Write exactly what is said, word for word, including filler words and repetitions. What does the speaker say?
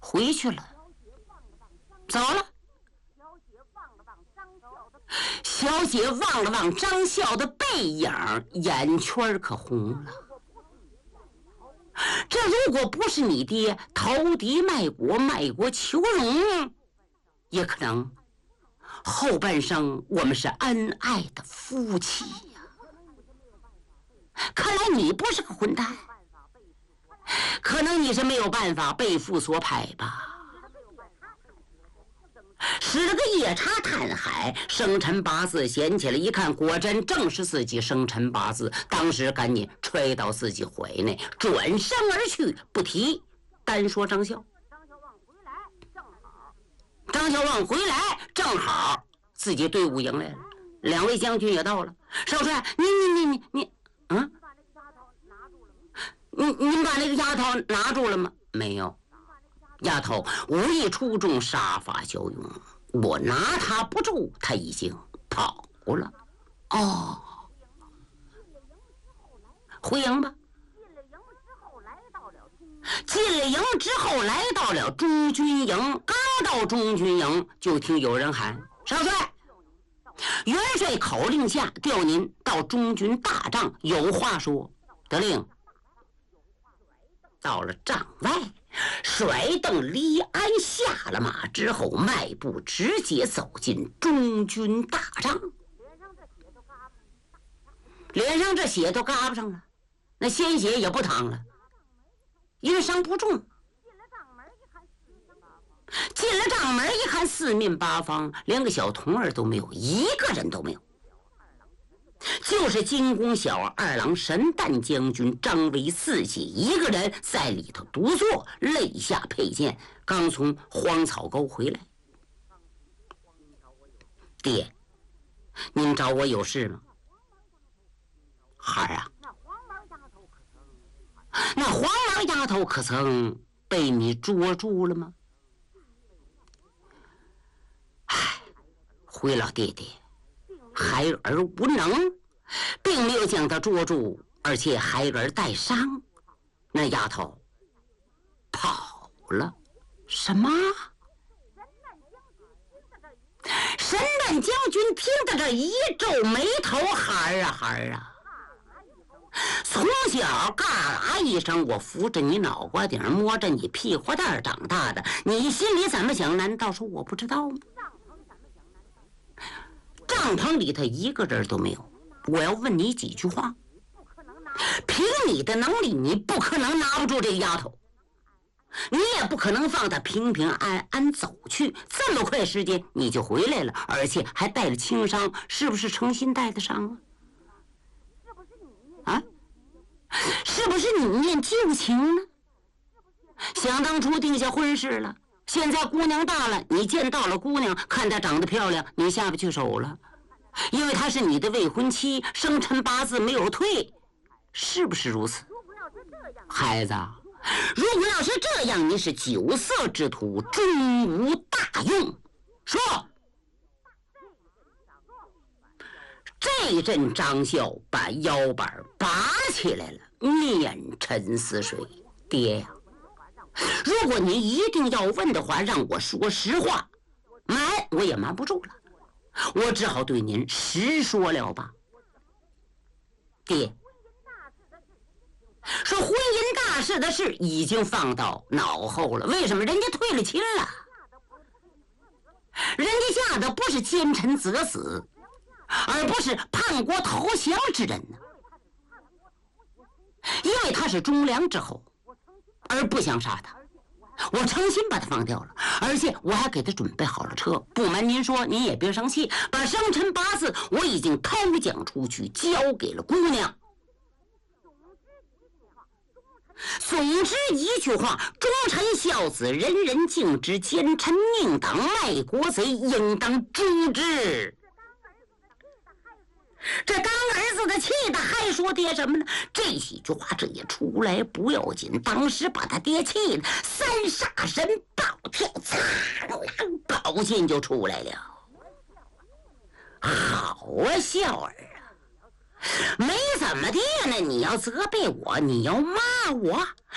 回去了，走了。小姐望了望张笑的背影，眼圈可红了。这如果不是你爹投敌卖国、卖国求荣，也可能后半生我们是恩爱的夫妻呀。看来你不是个混蛋，可能你是没有办法被父所派吧。使了个夜叉探海，生辰八字显起来一看，果真正是自己生辰八字。当时赶紧揣到自己怀内，转身而去，不提。单说张孝，张孝旺回来正好自己队伍迎来了，两位将军也到了。少帅，你你你你你，嗯，你您把那个丫头拿住了吗？没有。丫头无意出众，杀伐骁勇，我拿她不住，她已经跑了。哦，回营吧。进了营之后来到了中军营，刚到中军营就听有人喊：少帅，元帅口令下调您到中军大帐，有话说。得令。到了帐外，甩蹬离鞍，下了马之后，迈步直接走进中军大帐。脸上这血都嘎巴上了，那鲜血也不淌了，因为伤不重。进了帐门一看，四面八方连个小童儿都没有，一个人都没有。就是金宫小二郎神旦将军张维四姐一个人在里头独坐，肋下佩剑，刚从荒草沟回来。爹，您找我有事吗？孩儿啊，那黄毛丫头可曾被你捉住了吗？唉，回老爹爹，孩儿无能，并没有将她捉住，而且孩儿带伤。那丫头跑了。什么？神旦将军听到这一皱眉头，孩儿啊孩儿啊，从小嘎啦一声，我扶着你脑瓜顶，摸着你屁股蛋长大的，你心里怎么想？难道说我不知道吗？帐篷里头一个人都没有。我要问你几句话，凭你的能力，你不可能拿不住这个丫头，你也不可能放她平平安安走去。这么快时间你就回来了，而且还带了轻伤，是不是诚心带的伤啊？啊，是不是你念旧情呢？想当初定下婚事了，现在姑娘大了，你见到了姑娘，看她长得漂亮，你下不去手了，因为她是你的未婚妻，生辰八字没有退，是不是如此？孩子，如果要是这样，你是酒色之徒，终无大用。说，这阵张孝把腰板拔起来了，面沉似水。爹呀，如果您一定要问的话，让我说实话，瞒我也瞒不住了，我只好对您实说了吧。爹，说婚姻大事的事已经放到脑后了，为什么？人家退了亲了，人家嫁的不是奸臣择死，而不是叛国投降之人呢。因为他是忠良之后，而不想杀他，我诚心把他放掉了，而且我还给他准备好了车。不瞒您说，您也别生气，把生辰八字我已经偷讲出去，交给了姑娘。总之一句话，忠臣孝子，人人敬之；奸臣佞党，卖国贼，应当诛之。这当儿子的气的还说爹什么呢？这几句话这也出来不要紧，当时把他爹气的三煞神暴跳，苍狼宝剑就出来了。好啊，孝儿啊，没怎么地呢，你要责备我，你要骂我，